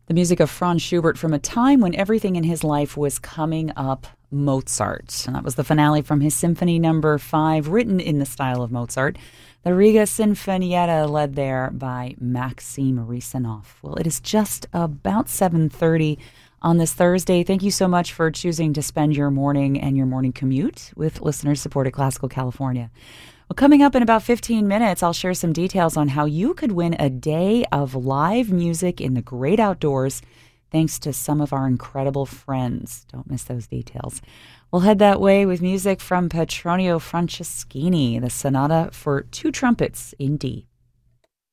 The music of Franz Schubert from a time when everything in his life was coming up Mozart. And that was the finale from his Symphony Number 5, written in the style of Mozart. The Riga Sinfonietta, led there by Maxim Risanov. Well, it is just about 7:30 on this Thursday. Thank you so much for choosing to spend your morning and your morning commute with listeners-supported Classical California. Well, coming up in about 15 minutes, I'll share some details on how you could win a day of live music in the great outdoors thanks to some of our incredible friends. Don't miss those details. We'll head that way with music from Petronio Franceschini, the Sonata for Two Trumpets in D.